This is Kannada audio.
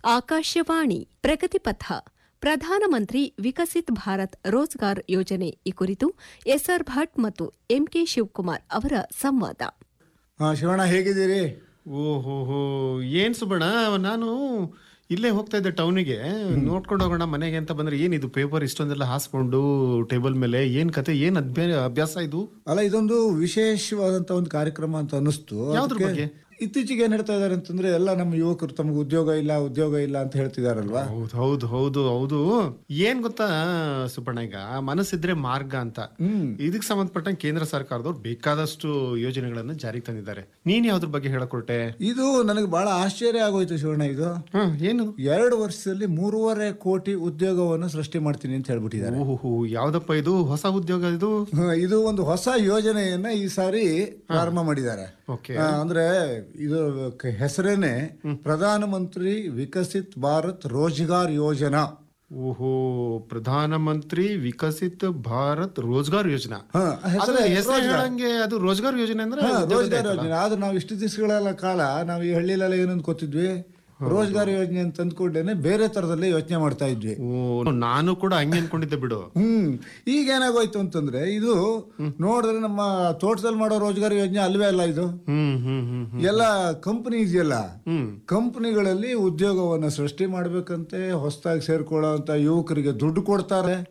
ಆಕಾಶವಾಣಿ ಪ್ರಗತಿಪಥ ಪ್ರಧಾನಮಂತ್ರಿ ವಿಕಸಿತ್ ಭಾರತ್ ರೋಜ್ಗಾರ್ ಯೋಜನೆ ಈ ಕುರಿತು ಎಸ್ಆರ್ ಭಟ್ ಮತ್ತು ಎಂಕೆ ಶಿವಕುಮಾರ್ ಅವರ ಸಂವಾದ. ಶಿವಣ್ಣ ಹೇಗಿದ್ದೀರಿ? ಓಹೋ, ಏನ್ ಸುಬ್ಬಣ್ಣ, ನಾನು ಇಲ್ಲೇ ಹೋಗ್ತಾ ಇದ್ದೆ ಟೌನಿಗೆ, ನೋಡ್ಕೊಂಡು ಹೋಗೋಣ ಮನೆಗೆ ಅಂತ ಬಂದ್ರೆ ಏನಿದು ಪೇಪರ್ ಇಷ್ಟೊಂದೆಲ್ಲ ಹಾಸ್ಕೊಂಡು ಟೇಬಲ್ ಮೇಲೆ, ಏನ್ ಕತೆ, ಏನ್ ಅಭ್ಯಾಸ ಇದು? ಅಲ್ಲ, ಇದೊಂದು ವಿಶೇಷವಾದಂತ ಒಂದು ಕಾರ್ಯಕ್ರಮ ಅಂತ ಅನಿಸ್ತು. ಯಾವ್ದ್ರ ಬಗ್ಗೆ? ಇತ್ತೀಚೆಗೆ ಏನ್ ಹೇಳ್ತಾ ಇದಾರೆ ಅಂತಂದ್ರೆ, ಎಲ್ಲ ನಮ್ಮ ಯುವಕರು ತಮ್ಗೆ ಉದ್ಯೋಗ ಇಲ್ಲ ಅಂತ ಹೇಳ್ತಿದಾರಲ್ವಾ? ಹೌದು. ಏನ್ ಗೊತ್ತಾ ಸುಬ್ಬಣ್ಣ, ಈಗ ಮನಸ್ಸಿದ್ರೆ ಮಾರ್ಗ ಅಂತ ಇದಕ್ ಸಂಬಂಧಪಟ್ಟ ಕೇಂದ್ರ ಸರ್ಕಾರದವ್ರು ಬೇಕಾದಷ್ಟು ಯೋಜನೆಗಳನ್ನ ಜಾರಿಗೆ ತಂದಿದ್ದಾರೆ. ನೀನ್ ಯಾವ್ದ್ರ ಬಗ್ಗೆ ಹೇಳಕೊಟ್ಟೆ? ಇದು ನನಗೆ ಬಹಳ ಆಶ್ಚರ್ಯ ಆಗೋಯ್ತು ಶಿವಣ್ಣ. ಇದು ಏನು 2 ವರ್ಷದಲ್ಲಿ 3.5 ಕೋಟಿ ಉದ್ಯೋಗವನ್ನು ಸೃಷ್ಟಿ ಮಾಡ್ತೀನಿ ಅಂತ ಹೇಳ್ಬಿಟ್ಟಿದ್ದಾರೆ. ಓಹೋ, ಯಾವ್ದಪ್ಪ ಇದು ಹೊಸ ಉದ್ಯೋಗ? ಇದು ಒಂದು ಹೊಸ ಯೋಜನೆಯನ್ನ ಈ ಸಾರಿ ಪ್ರಾರಂಭ ಮಾಡಿದ್ದಾರೆ. ಅಂದ್ರೆ ಇದು ಹೆಸರೇನೆ ಪ್ರಧಾನ ಮಂತ್ರಿ ವಿಕಸಿತ್ ಭಾರತ್ ರೋಜ್ಗಾರ್ ಯೋಜನಾ. ಓಹೋ, ಪ್ರಧಾನ ಮಂತ್ರಿ ವಿಕಸಿತ್ ಭಾರತ್ ರೋಜ್ಗಾರ್ ಯೋಜನಾ. ಹೇಳಂಗೆ ಅದು ರೋಜ್ಗಾರ್ ಯೋಜನೆ ಅಂದ್ರೆ ರೋಜ್ಗಾರ್ ಯೋಜನೆ. ಆದ್ರೆ ನಾವು ಇಷ್ಟು ದಿವಸಗಳ ಕಾಲ ನಾವು ಈ ಹಳ್ಳಿಲೆಲ್ಲ ಏನು ಅನ್ಕೋತಿದ್ವಿ, ರೋಜ್ಗಾರ್ ಯೋಜನೆ ಅಂತ ಅಂದ್ಕೊಂಡೇನೆ ಬೇರೆ ತರದಲ್ಲೇ ಯೋಚನೆ ಮಾಡ್ತಾ ಇದ್ವಿ. ನಾನು ಕೂಡ ಹಂಗೆ ಅನ್ಕೊಂಡಿದ್ದೆ ಬಿಡು. ಈಗ ಏನಾಗೋಯ್ತು ಅಂತಂದ್ರೆ, ಇದು ನೋಡಿದ್ರೆ ನಮ್ಮ ತೋಟದಲ್ಲಿ ಮಾಡೋ ರೋಜ್ಗಾರ್ ಯೋಜನೆ ಅಲ್ವೇ ಅಲ್ಲ. ಇದು ಎಲ್ಲ ಕಂಪನಿ ಇದೆಯಲ್ಲ, ಕಂಪನಿಗಳಲ್ಲಿ ಉದ್ಯೋಗವನ್ನ ಸೃಷ್ಟಿ ಮಾಡ್ಬೇಕಂತೆ, ಹೊಸದಾಗಿ ಸೇರ್ಕೊಳ್ಳೋ ಅಂತ ಯುವಕರಿಗೆ ದುಡ್ಡು ಕೊಡ್ತಾರೆ.